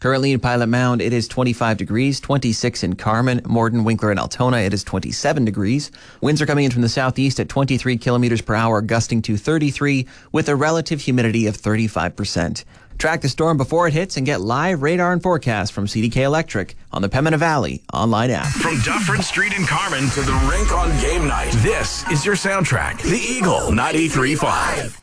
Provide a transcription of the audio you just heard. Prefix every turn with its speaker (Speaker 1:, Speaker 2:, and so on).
Speaker 1: Currently in Pilot Mound, it is 25 degrees, 26 in Carmen, Morden, Winkler, and Altona. It is 27 degrees. Winds are coming in from the southeast at 23 kilometers per hour, gusting to 33 with a relative humidity of 35%. Track the storm before it hits and get live radar and forecast from CDK Electric on the Pembina Valley online app.
Speaker 2: From Dufferin Street in Carmen to the rink on game night, this is your soundtrack, The Eagle 93.5.